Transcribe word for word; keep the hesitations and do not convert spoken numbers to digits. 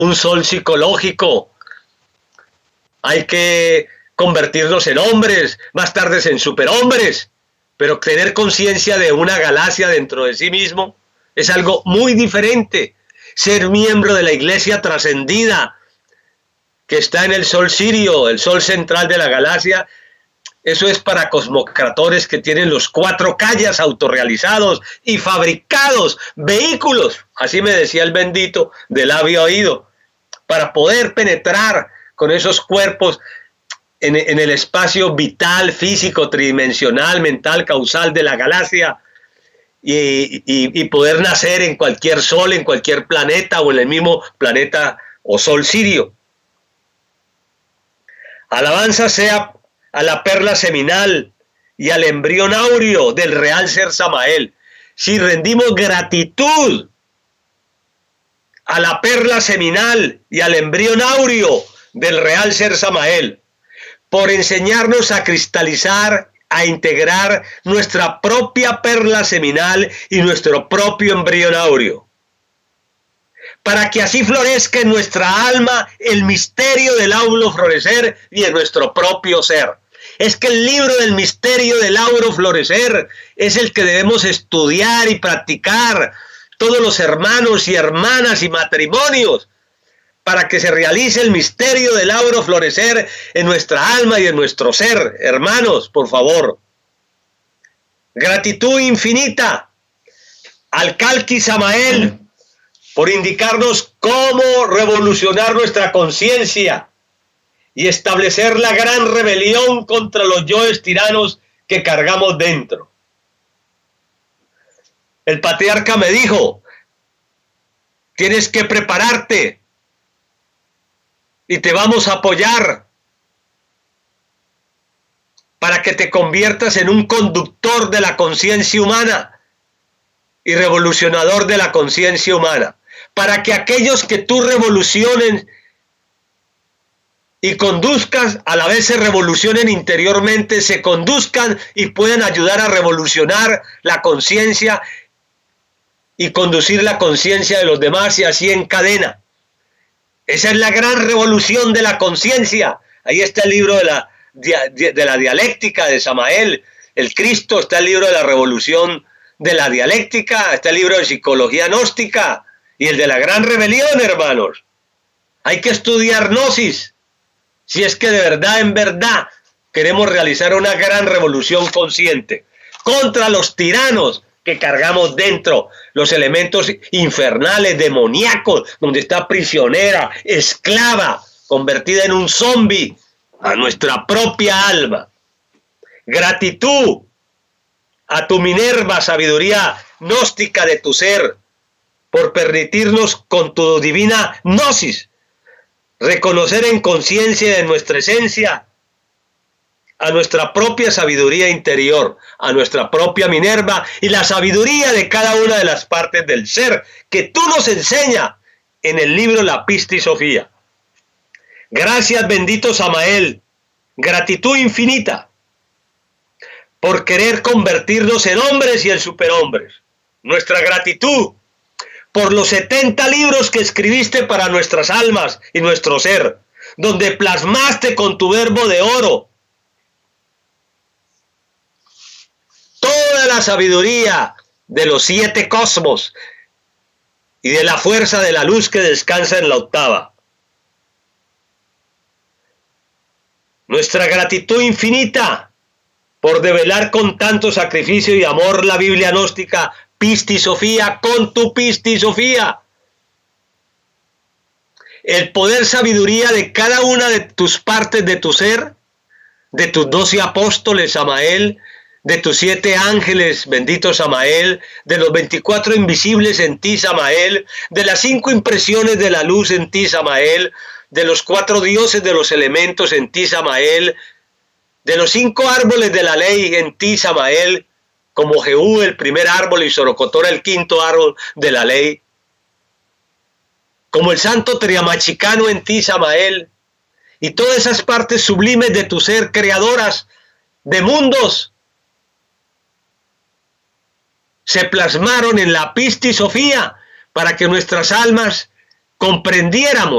un sol psicológico. Hay que convertirnos en hombres, más tarde en superhombres, pero tener conciencia de una galaxia dentro de sí mismo es algo muy diferente. Ser miembro de la iglesia trascendida que está en el sol sirio, el sol central de la galaxia, eso es para cosmocratores que tienen los cuatro callas autorrealizados y fabricados, vehículos, así me decía el bendito de labio oído, para poder penetrar con esos cuerpos en, en el espacio vital, físico, tridimensional, mental, causal de la galaxia y, y, y poder nacer en cualquier sol, en cualquier planeta o en el mismo planeta o sol sirio. Alabanza sea a la perla seminal y al embrión áureo del real ser Samael. Si rendimos gratitud a la perla seminal y al embrión áureo del real ser Samael por enseñarnos a cristalizar, a integrar nuestra propia perla seminal y nuestro propio embrión áureo, para que así florezca en nuestra alma el misterio del áulo florecer y en nuestro propio ser. Es que el libro del misterio del áulo florecer es el que debemos estudiar y practicar todos los hermanos y hermanas y matrimonios, para que se realice el misterio del áureo florecer en nuestra alma y en nuestro ser. Hermanos, por favor, gratitud infinita al Kalki Samael por indicarnos cómo revolucionar nuestra conciencia y establecer la gran rebelión contra los yoes tiranos que cargamos dentro. El patriarca me dijo, tienes que prepararte y te vamos a apoyar para que te conviertas en un conductor de la conciencia humana y revolucionador de la conciencia humana, para que aquellos que tú revoluciones y conduzcas, a la vez se revolucionen interiormente, se conduzcan y puedan ayudar a revolucionar la conciencia y conducir la conciencia de los demás y así en cadena. Esa es la gran revolución de la conciencia. Ahí está el libro de la, de la dialéctica de Samael, el Cristo, está el libro de la revolución de la dialéctica, está el libro de psicología gnóstica y el de la gran rebelión, hermanos. Hay que estudiar gnosis, si es que de verdad, en verdad, queremos realizar una gran revolución consciente contra los tiranos que cargamos dentro, los elementos infernales, demoníacos, donde está prisionera, esclava, convertida en un zombi a nuestra propia alma. Gratitud a tu Minerva, sabiduría gnóstica de tu ser, por permitirnos con tu divina gnosis reconocer en conciencia de nuestra esencia a nuestra propia sabiduría interior, a nuestra propia Minerva y la sabiduría de cada una de las partes del ser que tú nos enseñas en el libro La Pista y Sofía. Gracias, bendito Samael, gratitud infinita por querer convertirnos en hombres y en superhombres. Nuestra gratitud por los setenta libros que escribiste para nuestras almas y nuestro ser, donde plasmaste con tu verbo de oro toda la sabiduría de los siete cosmos y de la fuerza de la luz que descansa en la octava. Nuestra gratitud infinita por develar con tanto sacrificio y amor la Biblia gnóstica, Pista y Sofía, con tu Pista y Sofía. El poder sabiduría de cada una de tus partes de tu ser, de tus doce apóstoles, Samael, de tus siete ángeles, bendito Samael, de los veinticuatro invisibles en ti, Samael, de las cinco impresiones de la luz en ti, Samael, de los cuatro dioses de los elementos en ti, Samael, de los cinco árboles de la ley en ti, Samael, como Jehú el primer árbol y Sorocotora el quinto árbol de la ley, como el santo Triamachicano en ti, Samael, y todas esas partes sublimes de tu ser, creadoras de mundos, se plasmaron en la Pista y Sofía para que nuestras almas comprendiéramos